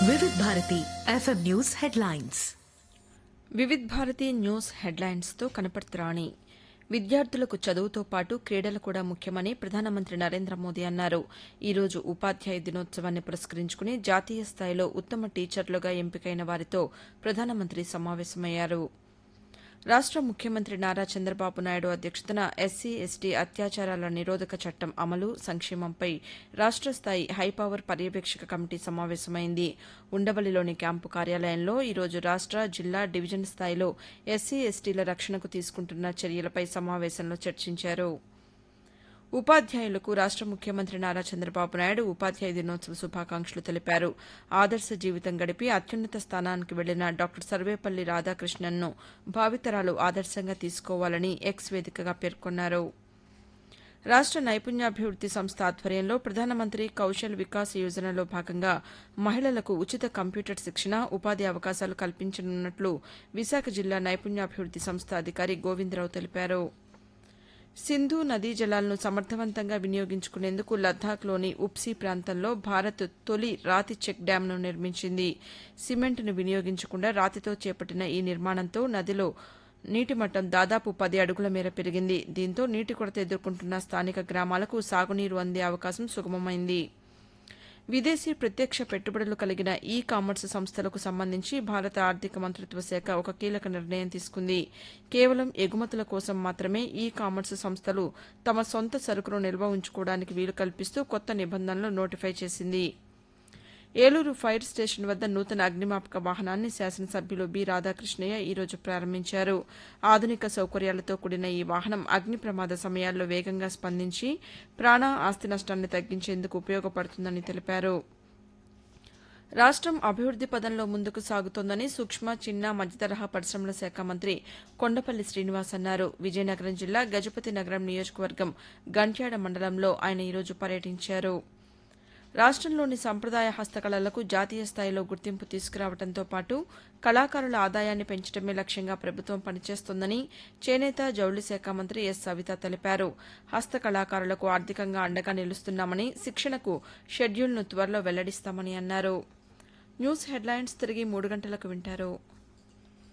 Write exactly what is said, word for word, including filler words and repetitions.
Vividh Bharati FM news headlines. Vividh Bharati news హెడ్లైన్స్తో కనపడుతురాణి. విద్యార్థులకు చదువుతో పాటు క్రీడలు కూడా ముఖ్యమని ప్రధానమంత్రి నరేంద్ర మోదీ అన్నారు. ఈ రోజు ఉపాధ్యాయ దినోత్సవాన్ని పురస్కరించుకుని జాతీయ స్థాయిలో ఉత్తమ టీచర్లుగా ఎంపికైన వారితో ప్రధానమంత్రి సమావేశమయ్యారు. రాష్ట ముఖ్యమంత్రి నారా చంద్రబాబు నాయుడు అధ్యక్షతన ఎస్సీ ఎస్టీ అత్యాచారాల నిరోధక చట్టం అమలు, సంక్షేమంపై రాష్ట స్థాయి హైపవర్ పర్యవేక్షక కమిటీ సమావేశమైంది. ఉండవల్లిలోని క్యాంపు కార్యాలయంలో ఈరోజు రాష్ట, జిల్లా, డివిజన్ స్థాయిలో ఎస్సీ ఎస్టీల రక్షణకు తీసుకుంటున్న చర్యలపై సమావేశంలో చర్చించారు. ఉపాధ్యాయులకు రాష్ట ముఖ్యమంత్రి నారా చంద్రబాబు నాయుడు ఉపాధ్యాయ దినోత్సవ శుభాకాంక్షలు తెలిపారు. ఆదర్శ జీవితం గడిపి అత్యున్నత స్థానానికి వెళ్లిన డాక్టర్ సర్వేపల్లి రాధాకృష్ణన్ను భావితరాలు ఆదర్శంగా తీసుకోవాలని ఎక్స్ వేదికగా పేర్కొన్నారు. రాష్ట నైపుణ్యాభివృద్ది సంస్థ ఆధ్వర్యంలో ప్రధానమంత్రి కౌశల్ వికాస్ యోజనలో భాగంగా మహిళలకు ఉచిత కంప్యూటర్ శిక్షణ, ఉపాధి అవకాశాలు కల్పించనున్నట్లు విశాఖ జిల్లా నైపుణ్యాభివృద్ది సంస్థ అధికారి గోవిందరావు తెలిపారు. సింధు నదీ జలాలను సమర్థవంతంగా వినియోగించుకునేందుకు లద్దాఖ్లోని ఉప్సీ ప్రాంతంలో భారత్ తొలి రాతి చెక్ డ్యాంను నిర్మించింది. సిమెంట్ను వినియోగించకుండా రాతితో చేపట్టిన ఈ నిర్మాణంతో నదిలో నీటి మట్టం దాదాపు పది అడుగుల మేర పెరిగింది. దీంతో నీటి కొరత ఎదుర్కొంటున్న స్థానిక గ్రామాలకు సాగునీరు అందే అవకాశం సుగమమైంది. విదేశీ ప్రత్యక్ష పెట్టుబడులు కలిగిన ఈ కామర్స్ సంస్థలకు సంబంధించి భారత ఆర్థిక మంత్రిత్వ శాఖ ఒక కీలక నిర్ణయం తీసుకుంది. కేవలం ఎగుమతుల కోసం మాత్రమే ఈ కామర్స్ సంస్థలు తమ సొంత సరుకును నిల్వ ఉంచుకోవడానికి వీలు కల్పిస్తూ కొత్త నిబంధనలు నోటిఫై చేసింది. ఏలూరు ఫైర్ స్టేషన్ వద్ద నూతన అగ్నిమాపక వాహనాన్ని శాసనసభ్యులు బి రాధాకృష్ణయ్య ఈరోజు ప్రారంభించారు. ఆధునిక సౌకర్యాలతో కూడిన ఈ వాహనం అగ్ని ప్రమాద సమయాల్లో వేగంగా స్పందించి ప్రాణ, ఆస్తి నష్టాన్ని తగ్గించేందుకు ఉపయోగపడుతుందని తెలిపారు. రాష్టం అభివృద్ది పదంలో ముందుకు సాగుతోందని సూక్ష్మ, చిన్న, మధ్యతరహా పరిశ్రమల శాఖ మంత్రి కొండపల్లి శ్రీనివాస్ అన్నారు. విజయనగరం జిల్లా గజపతి నగరం నియోజకవర్గం గంట్యాడ మండలంలో ఆయన ఈరోజు పర్యటించారు. రాష్టంలోని సంప్రదాయ హస్తకళలకు జాతీయ స్థాయిలో గుర్తింపు తీసుకురావడంతో పాటు కళాకారుల ఆదాయాన్ని పెంచడమే లక్ష్యంగా ప్రభుత్వం పనిచేస్తోందని చేనేత, జౌళి శాఖ మంత్రి ఎస్ సవిత తెలిపారు. హస్త కళాకారులకు ఆర్థికంగా అండగా నిలుస్తున్నామని, శిక్షణకు షెడ్యూల్ను త్వరలో వెల్లడిస్తామని అన్నారు. న్యూస్ హెడ్లైన్స్ తిరిగి మూడు గంటలకు వింటారు.